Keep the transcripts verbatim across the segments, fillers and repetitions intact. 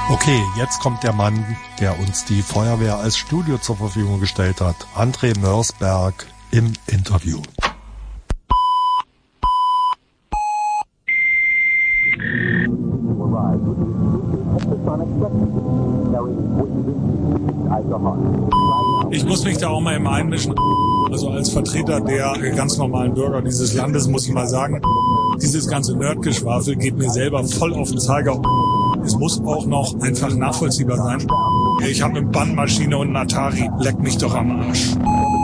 Okay, jetzt kommt der Mann, der uns die Feuerwehr als Studio zur Verfügung gestellt hat. André Mörsberg im Interview. Ich muss mich da auch mal immer einmischen. Also als Vertreter der ganz normalen Bürger dieses Landes muss ich mal sagen, dieses ganze Nerdgeschwafel geht mir selber voll auf den Zeiger. Es muss auch noch einfach nachvollziehbar sein. Ich habe eine Bandmaschine und einen Atari. Leck mich doch am Arsch.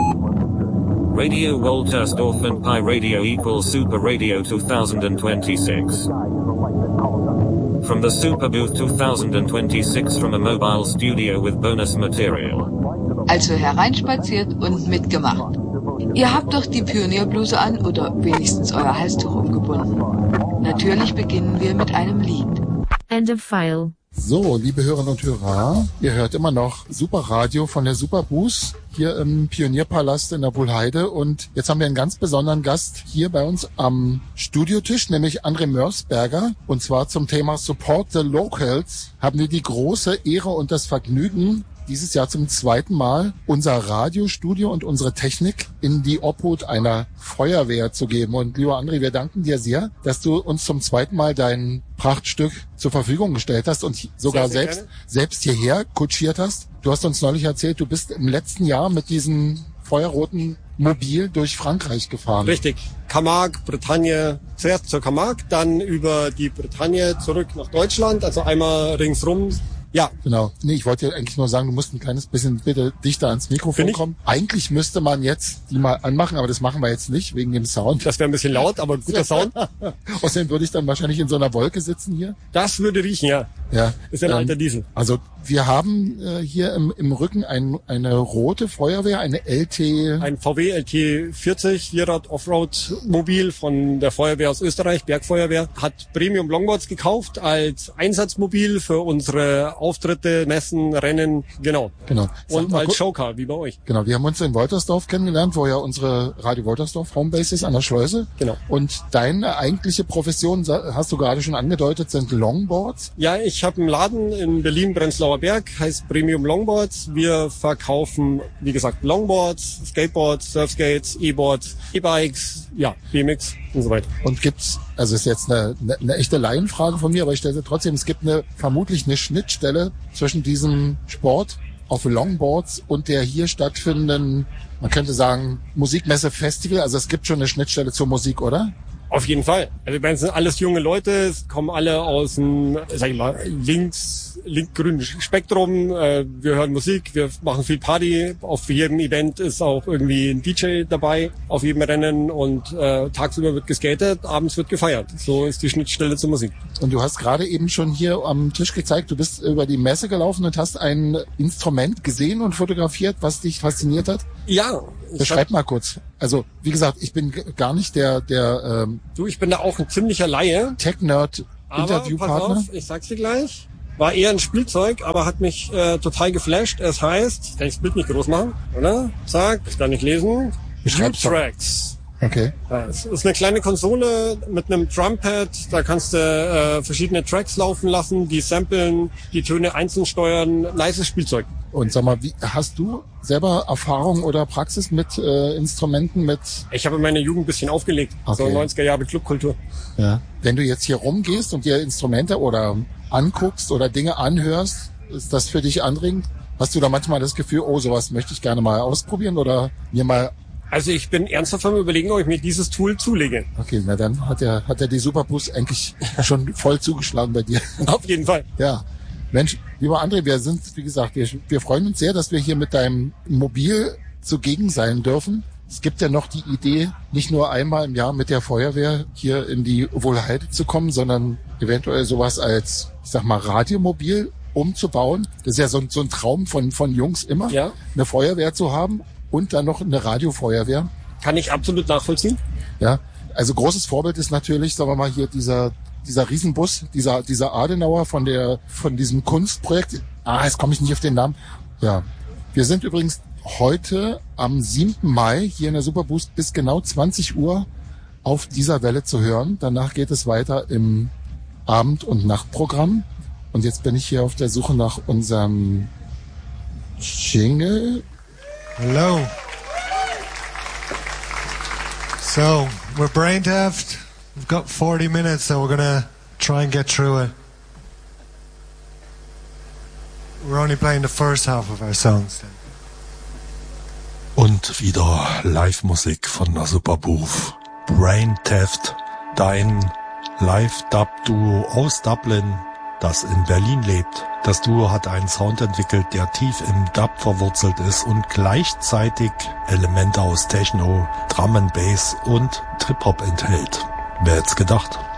Radio Woltersdorf and Pi Radio equals Super Radio twenty twenty-six. From the Super Booth twenty twenty-six from a mobile studio with bonus material. Also hereinspaziert und mitgemacht. Ihr habt doch die Pionierbluse an oder wenigstens euer Halstuch umgebunden. Natürlich beginnen wir mit einem Lied. End of file. So, liebe Hörerinnen und Hörer, ihr hört immer noch Super Radio von der Super Booth hier im Pionierpalast in der Wuhlheide. Und jetzt haben wir einen ganz besonderen Gast hier bei uns am Studiotisch, nämlich André Mörsberger. Und zwar zum Thema Support the Locals haben wir die große Ehre und das Vergnügen, dieses Jahr zum zweiten Mal unser Radiostudio und unsere Technik in die Obhut einer Feuerwehr zu geben. Und lieber André, wir danken dir sehr, dass du uns zum zweiten Mal dein Prachtstück zur Verfügung gestellt hast und sogar sehr, sehr selbst, selbst hierher kutschiert hast. Du hast uns neulich erzählt, du bist im letzten Jahr mit diesem feuerroten Mobil durch Frankreich gefahren. Richtig. Camargue, Bretagne, zuerst zur Camargue, dann über die Bretagne zurück nach Deutschland, also einmal ringsrum. Ja. Genau. Nee, ich wollte eigentlich nur sagen, du musst ein kleines bisschen bitte dichter ans Mikrofon kommen. Eigentlich müsste man jetzt die mal anmachen, aber das machen wir jetzt nicht, wegen dem Sound. Das wäre ein bisschen laut, aber guter Sound. Außerdem würde ich dann wahrscheinlich in so einer Wolke sitzen hier. Das würde riechen, ja. Ja. Ist ja ein ähm, alter Diesel. Also wir haben äh, hier im, im Rücken ein, eine rote Feuerwehr, eine L T... Ein V W L T vierzig, Vierrad Offroad Mobil von der Feuerwehr aus Österreich, Bergfeuerwehr, hat Premium Longboards gekauft als Einsatzmobil für unsere Auftritte, Messen, Rennen, genau. Genau. Und als Showcar, wie bei euch. Genau, wir haben uns in Woltersdorf kennengelernt, wo ja unsere Radio Woltersdorf Homebase ist, an der Schleuse. Genau. Und deine eigentliche Profession, hast du gerade schon angedeutet, sind Longboards? Ja, ich habe einen Laden in Berlin, Prenzlauer Berg, heißt Premium Longboards. Wir verkaufen, wie gesagt, Longboards, Skateboards, Surfskates, E-Boards, E-Bikes, ja, B M X und so weiter. Und gibt's, also ist jetzt eine, eine, eine echte Laienfrage von mir, aber ich stelle trotzdem, es gibt eine vermutlich eine Schnittstelle zwischen diesem Sport auf Longboards und der hier stattfindenden, man könnte sagen, Musikmesse Festival. Also es gibt schon eine Schnittstelle zur Musik, oder? Auf jeden Fall. Also es sind alles junge Leute, es kommen alle aus dem, sag ich mal, links, link-grünen Spektrum. Wir hören Musik, wir machen viel Party. Auf jedem Event ist auch irgendwie ein D J dabei, auf jedem Rennen, und äh, tagsüber wird geskatet, abends wird gefeiert. So ist die Schnittstelle zur Musik. Und du hast gerade eben schon hier am Tisch gezeigt, du bist über die Messe gelaufen und hast ein Instrument gesehen und fotografiert, was dich fasziniert hat? Ja. Beschreib mal kurz. Also, wie gesagt, ich bin g- gar nicht der, der, ähm, Du, ich bin da auch ein ziemlicher Laie. Tech-Nerd-Interviewpartner. Aber pass auf, ich sag's dir gleich. War eher ein Spielzeug, aber hat mich äh, total geflasht. Es heißt, kann ich das Bild nicht groß machen, oder? Zack, kann nicht lesen. U-Tracks. Okay. Es ist eine kleine Konsole mit einem Drumpad. Da kannst du äh, verschiedene Tracks laufen lassen, die samplen, die Töne einzeln steuern. Nices Spielzeug. Und sag mal, wie, hast du selber Erfahrung oder Praxis mit äh, Instrumenten, mit... Ich habe in meiner Jugend ein bisschen aufgelegt. Okay. So neunziger Jahre Clubkultur. Ja. Wenn du jetzt hier rumgehst und dir Instrumente oder anguckst oder Dinge anhörst, ist das für dich anregend? Hast du da manchmal das Gefühl, oh, sowas möchte ich gerne mal ausprobieren oder mir mal... Also ich bin ernsthaft am Überlegen, ob ich mir dieses Tool zulege. Okay, na dann hat der, hat der die Superboost eigentlich schon voll zugeschlagen bei dir. Auf jeden Fall. Ja. Mensch, lieber André, wir sind, wie gesagt, wir, wir freuen uns sehr, dass wir hier mit deinem Mobil zugegen sein dürfen. Es gibt ja noch die Idee, nicht nur einmal im Jahr mit der Feuerwehr hier in die Wuhlheide zu kommen, sondern eventuell sowas als, ich sag mal, Radiomobil umzubauen. Das ist ja so ein, so ein Traum von, von Jungs immer, ja, eine Feuerwehr zu haben und dann noch eine Radiofeuerwehr. Kann ich absolut nachvollziehen. Ja, also großes Vorbild ist natürlich, sagen wir mal, hier dieser dieser Riesenbus, dieser dieser Adenauer von der von diesem Kunstprojekt. Ah, jetzt komme ich nicht auf den Namen. Ja, wir sind übrigens heute am siebten Mai hier in der Superboost bis genau zwanzig Uhr auf dieser Welle zu hören. Danach geht es weiter im Abend- und Nachtprogramm. Und jetzt bin ich hier auf der Suche nach unserem Jingle. Hello. So, we're brain daft. We've got forty minutes, so we're gonna try and get through it. We're only playing the first half of our songs then. Und wieder Live-Musik von der Superbooth. Brain Theft, dein Live-Dub-Duo aus Dublin, das in Berlin lebt. Das Duo hat einen Sound entwickelt, der tief im Dub verwurzelt ist und gleichzeitig Elemente aus Techno, Drum and Bass und Trip-Hop enthält. Wer hätte es gedacht?